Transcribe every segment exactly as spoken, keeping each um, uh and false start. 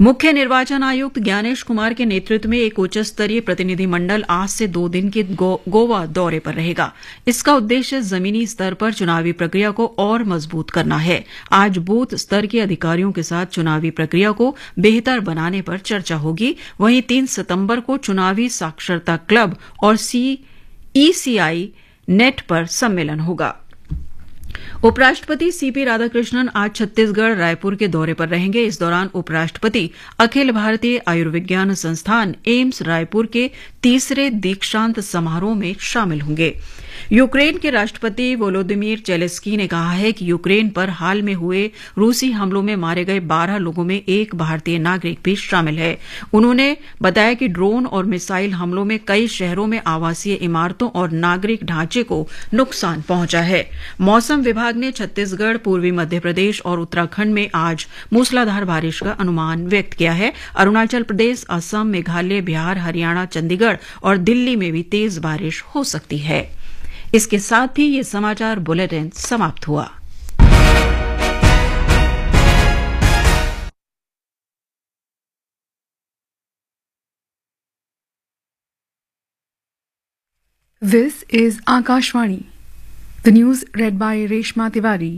मुख्य निर्वाचन आयुक्त ज्ञानेश कुमार के नेतृत्व में एक उच्च स्तरीय प्रतिनिधिमंडल आज से दो दिन के गो, गोवा दौरे पर रहेगा। इसका उद्देश्य जमीनी स्तर पर चुनावी प्रक्रिया को और मजबूत करना है। आज बूथ स्तर के अधिकारियों के साथ चुनावी प्रक्रिया को बेहतर बनाने पर चर्चा होगी। वहीं तीन सितंबर को चुनावी साक्षरता क्लब और ईसीआई नेट पर सम्मेलन होगा। उपराष्ट्रपति सीपी राधाकृष्णन आज छत्तीसगढ़ रायपुर के दौरे पर रहेंगे। इस दौरान उपराष्ट्रपति अखिल भारतीय आयुर्विज्ञान संस्थान एम्स रायपुर के तीसरे दीक्षांत समारोह में शामिल होंगे। यूक्रेन के राष्ट्रपति वोलोदिमीर जेलेंस्की ने कहा है कि यूक्रेन पर हाल में हुए रूसी हमलों में मारे गए बारह लोगों में एक भारतीय नागरिक भी शामिल है। उन्होंने बताया कि ड्रोन और मिसाइल हमलों में कई शहरों में आवासीय इमारतों और नागरिक ढांचे को नुकसान पहुंचा है। मौसम विभाग ने छत्तीसगढ़, पूर्वी मध्य प्रदेश और उत्तराखंड में आज मूसलाधार बारिश का अनुमान व्यक्त किया है। अरुणाचल प्रदेश, असम, मेघालय, बिहार, हरियाणा, चंडीगढ़ और दिल्ली में भी तेज बारिश हो सकती है। इसके साथ ही ये समाचार बुलेटिन समाप्त हुआ। This is Akashvani. The news read by Reshma Tiwari.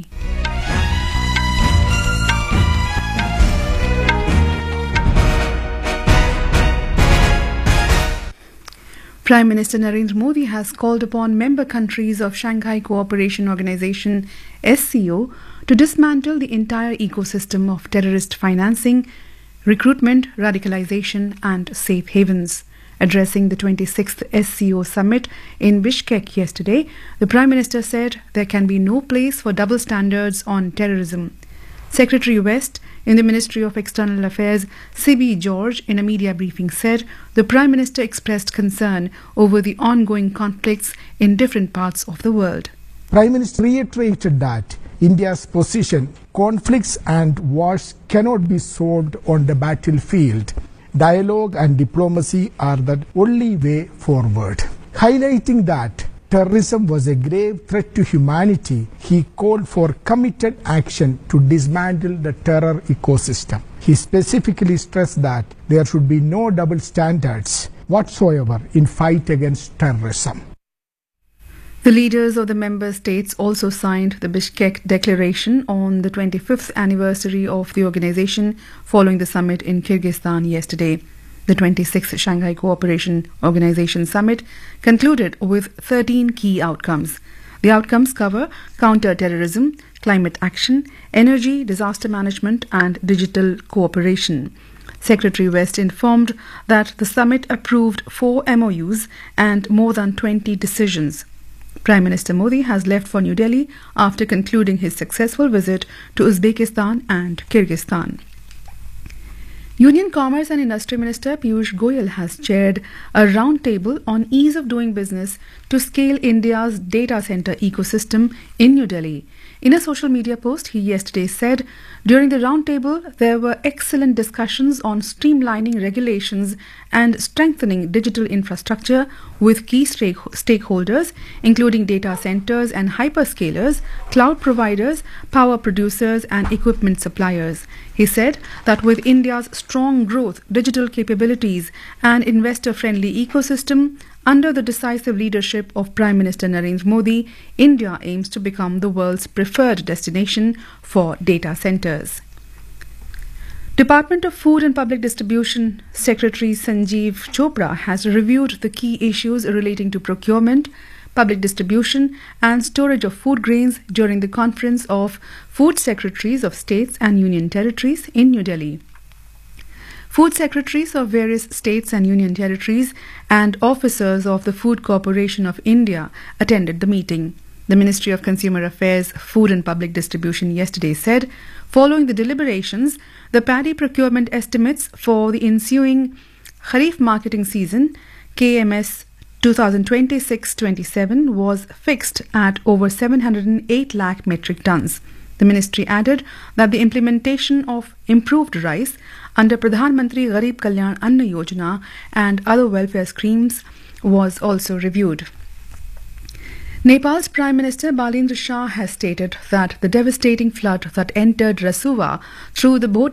Prime Minister Narendra Modi has called upon member countries of Shanghai Cooperation Organization S C O to dismantle the entire ecosystem of terrorist financing, recruitment, radicalization and safe havens. Addressing the twenty-sixth S C O summit in Bishkek yesterday, the Prime Minister said there can be no place for double standards on terrorism. Secretary West in the Ministry of External Affairs, C B George, in a media briefing said the Prime Minister expressed concern over the ongoing conflicts in different parts of the world. Prime Minister reiterated that India's position, conflicts and wars cannot be solved on the battlefield. Dialogue and diplomacy are the only way forward. Highlighting that terrorism was a grave threat to humanity, he called for committed action to dismantle the terror ecosystem. He specifically stressed that there should be no double standards whatsoever in fight against terrorism. The leaders of the member states also signed the Bishkek Declaration on the twenty-fifth anniversary of the organization following the summit in Kyrgyzstan yesterday. The twenty-sixth Shanghai Cooperation Organization Summit concluded with thirteen key outcomes. The outcomes cover counter-terrorism, climate action, energy, disaster management and digital cooperation. Secretary West informed that the summit approved four M O Us and more than twenty decisions. Prime Minister Modi has left for New Delhi after concluding his successful visit to Uzbekistan and Kyrgyzstan. Union Commerce and Industry Minister Piyush Goyal has chaired a roundtable on ease of doing business to scale India's data center ecosystem in New Delhi. In a social media post, he yesterday said, during the roundtable, there were excellent discussions on streamlining regulations and strengthening digital infrastructure with key stakeholders, including data centers and hyperscalers, cloud providers, power producers, and equipment suppliers. He said that with India's strong growth, digital capabilities, and investor-friendly ecosystem, under the decisive leadership of Prime Minister Narendra Modi, India aims to become the world's preferred destination for data centers. Department of Food and Public Distribution Secretary Sanjeev Chopra has reviewed the key issues relating to procurement, public distribution and storage of food grains during the conference of Food Secretaries of States and Union Territories in New Delhi. Food secretaries of various states and union territories and officers of the Food Corporation of India attended the meeting. The Ministry of Consumer Affairs, Food and Public Distribution yesterday said, following the deliberations, the paddy procurement estimates for the ensuing Kharif marketing season, K M S twenty twenty-six twenty-seven, was fixed at over seven hundred eight lakh metric tons. The ministry added that the implementation of improved rice under Pradhan Mantri Garib Kalyan Anna Yojana and other welfare schemes was also reviewed. Nepal's Prime Minister Balendra Shah has stated that the devastating flood that entered Rasuwa through the boat